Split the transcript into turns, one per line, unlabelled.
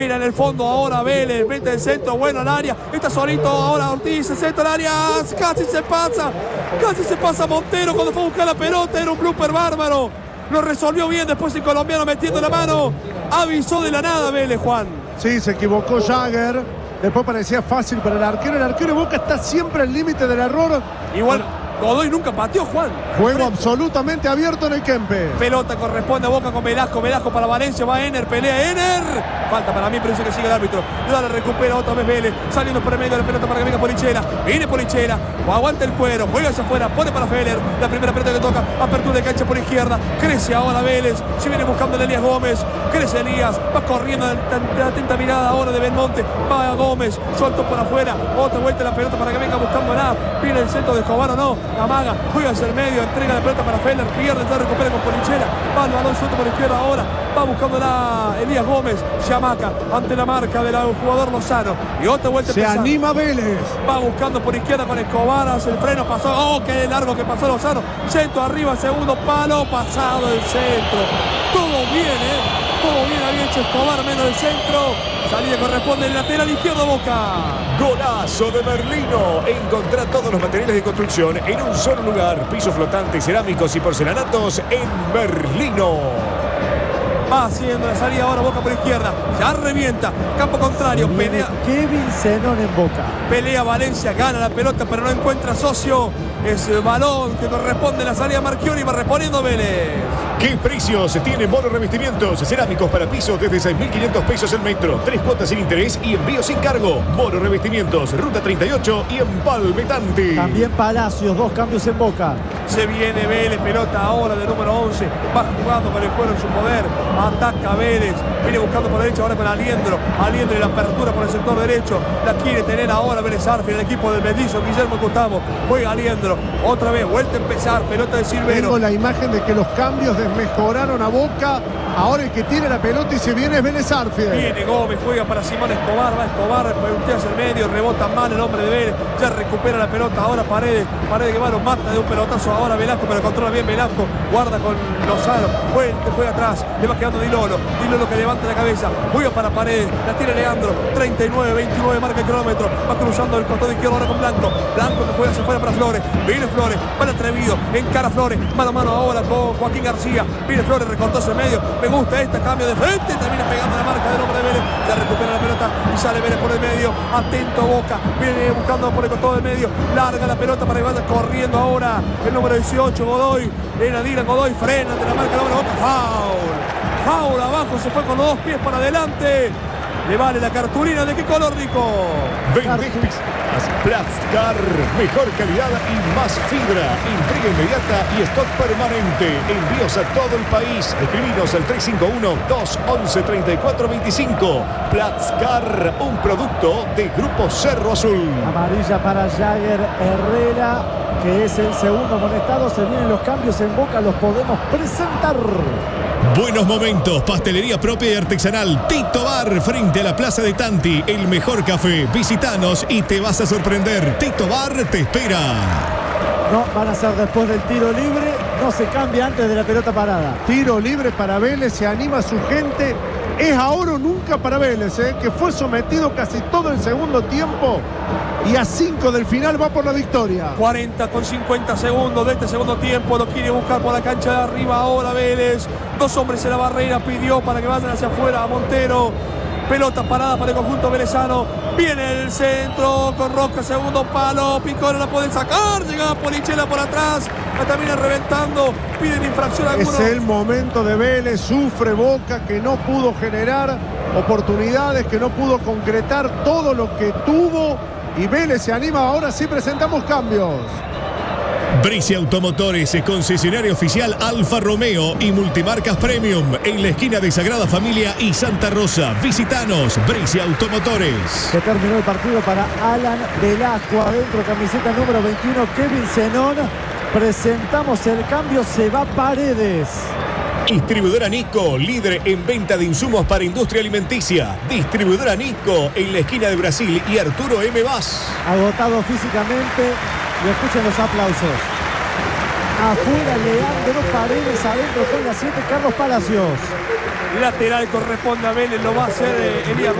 Mira en el fondo ahora Vélez, mete el centro, bueno al área, está solito ahora Ortiz, el centro al área, casi se pasa Montero cuando fue a buscar la pelota, era un blooper bárbaro, lo resolvió bien después el colombiano metiendo la mano, avisó de la nada Vélez, Juan.
Sí, se equivocó Jagger, después parecía fácil para el arquero de Boca está siempre al límite del error.
Igual Godoy nunca pateó, Juan.
Juego absolutamente abierto en el Kempes.
Pelota corresponde a Boca con Velasco para Valencia, va Ener, pelea Ener. Falta para mí, pero dice que sigue el árbitro. La recupera otra vez Vélez, saliendo por el medio de la pelota para que venga Polichera. Viene Polichera, aguanta el cuero, juega hacia afuera, pone para Feller. La primera pelota que toca, apertura de cancha por izquierda. Crece ahora Vélez, se viene buscando a Elías Gómez. Crece Elías, va corriendo de atenta mirada ahora de Belmonte. Va a Gómez, suelto por afuera. Otra vuelta la pelota para que venga buscando nada. Viene el centro de Escobar o no. Amaga, juega hacia el medio, entrega la pelota para Feller, pierde, ya recupera con Polichera, va el balón suelto por izquierda ahora, va buscando Elías Gómez, Yamaca, ante la marca del jugador Lozano, y otra vuelta
se anima Vélez,
va buscando por izquierda con Escobar, hace el freno, pasó, oh, qué largo que pasó Lozano, centro arriba, segundo palo, pasado el centro, todo bien había hecho Escobar, menos el centro. Salida corresponde el lateral izquierdo Boca.
Golazo de Merlino. Encontrá todos los materiales de construcción en un solo lugar. Pisos flotantes, cerámicos y porcelanatos en Merlino.
Va haciendo la salida ahora Boca por izquierda. Ya revienta. Campo contrario. Pelea
Kevin Zenón en Boca.
Pelea Valencia. Gana la pelota pero no encuentra socio. Es el balón que corresponde a la salida Marchioni. Va reponiendo Vélez.
¿Qué precios tiene Moro Revestimientos? Cerámicos para pisos desde 6.500 pesos el metro. 3 cuotas sin interés y envío sin cargo. Moro Revestimientos, Ruta 38 y Empalme Tanti.
También Palacios, 2 cambios en Boca.
Se viene Vélez, pelota ahora de número 11. Va jugando con el cuero en su poder. Ataca Vélez. Viene buscando por derecha ahora con Aliendro. Aliendro y la apertura por el sector derecho. La quiere tener ahora Vélez Arfi, el equipo del mellizo Guillermo Gustavo. Juega Aliendro. Otra vez, vuelta a empezar. Pelota de Silvero.
Tengo la imagen de que los cambios desmejoraron a Boca. Ahora el que tiene la pelota y se viene es Vélez Arfi.
Viene Gómez, juega para Simón Escobar. Va Escobar, puntea hacia el medio. Rebota mal el hombre de Vélez. Ya recupera la pelota. Ahora Paredes. Paredes que va, lo mata de un pelotazo. Ahora Velasco, pero controla bien Velasco. Guarda con Lozano. Juega atrás. Le va quedando Dilolo. Dilolo que levanta la cabeza. Juega para Paredes. La tiene Leandro. 39-29 marca el kilómetro. Va cruzando el costado izquierdo ahora con Blanco. Blanco que juega hacia afuera para Flores. Viene Flores. Va el atrevido. Encara Flores. Mano a mano ahora con Joaquín García. Viene Flores, recortó hacia el medio. Me gusta esta, cambio de frente. Termina pegando la marca del hombre de Vélez. Ya recupera la pelota y sale Vélez por el medio. Atento Boca. Viene buscando por el costado del medio. Larga la pelota para que vaya corriendo ahora el número 18, Godoy. Era Dylan Godoy. Frena ante la marca del hombre de Boca. Foul. Foul abajo. Se fue con los 2 pies para adelante. Le vale la cartulina. ¿De qué color, Rico?
Plastcar, mejor calidad y más fibra. Entrega inmediata y stock permanente. Envíos a todo el país. Escribinos al 351-211-3425. Plastcar, un producto de Grupo Cerro Azul.
Amarilla para Jagger Herrera, que es el segundo amonestado. Se vienen los cambios en Boca, los podemos presentar.
Buenos momentos, pastelería propia y artesanal Tito Bar, frente a la Plaza de Tanti. El mejor café, visitanos y te vas a sorprender. Tito Bar te espera.
No, van a ser después del tiro libre. No se cambia antes de la pelota parada.
Tiro libre para Vélez, se anima a su gente. Es ahora o nunca para Vélez, que fue sometido casi todo el segundo tiempo y a 5 del final va por la victoria.
40 con 50 segundos de este segundo tiempo. Lo quiere buscar por la cancha de arriba ahora Vélez. 2 hombres en la barrera. Pidió para que vayan hacia afuera a Montero. Pelota parada para el conjunto velezano. Viene el centro con Roca, segundo palo. Picón no la puede sacar. Llega Polichela por atrás. La termina reventando. Piden infracción a alguno.
Es el momento de Vélez. Sufre Boca, que no pudo generar oportunidades, que no pudo concretar todo lo que tuvo. Y Vélez se anima. Ahora sí presentamos cambios.
Bricia Automotores, concesionario oficial Alfa Romeo y Multimarcas Premium en la esquina de Sagrada Familia y Santa Rosa. Visitanos, Bricia Automotores.
Se terminó el partido para Alan Velasco. Adentro, camiseta número 21, Kevin Zenón. Presentamos el cambio, se va Paredes.
Distribuidora Nico, líder en venta de insumos para industria alimenticia. Distribuidora Nico en la esquina de Brasil y Arturo M. Vaz.
Agotado físicamente. Y escuchen los aplausos. afuera Leandro Paredes, adentro con la 7 Carlos Palacios.
Lateral corresponde a Vélez, lo va a hacer Elías